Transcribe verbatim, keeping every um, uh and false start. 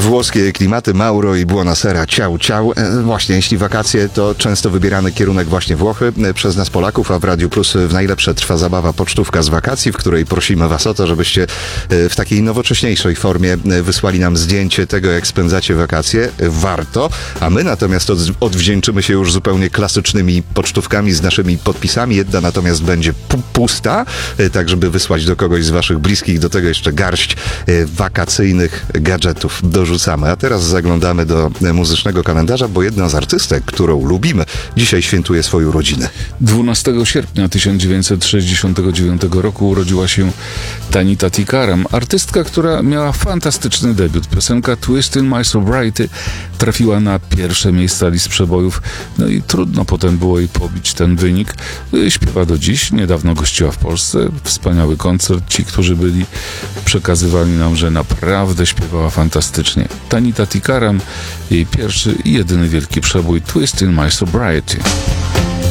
włoskie klimaty, Mauro i Buonasera, ciao, ciao. E, właśnie, jeśli wakacje, to często wybierany kierunek właśnie Włochy e, przez nas Polaków, a w Radiu Plus w najlepsze trwa zabawa pocztówka z wakacji, w której prosimy was o to, żebyście e, w takiej nowocześniejszej formie e, wysłali nam zdjęcie tego, jak spędzacie wakacje. E, warto, a my natomiast od, odwdzięczymy się już zupełnie klasycznymi pocztówkami z naszymi podpisami. Jedna natomiast będzie pu- pusta, e, tak żeby wysłać do kogoś z waszych bliskich, do tego jeszcze garść e, wakacyjnych gadżetów dorzucamy. A teraz zaglądamy do muzycznego kalendarza, bo jedna z artystek, którą lubimy, dzisiaj świętuje swoją rodzinę. dwunastego sierpnia tysiąc dziewięćset sześćdziesiątego dziewiątego roku urodziła się Tanita Tikaram, artystka, która miała fantastyczny debiut. Piosenka Twist in My Sobriety trafiła na pierwsze miejsca list przebojów, no i trudno potem było jej pobić ten wynik. Śpiewa do dziś, niedawno gościła w Polsce, wspaniały koncert. Ci, którzy byli, przekazywali nam, że naprawdę śpiewała fantastycznie. Tanita Tikaram, jej pierwszy i jedyny wielki przebój Twist in My Sobriety.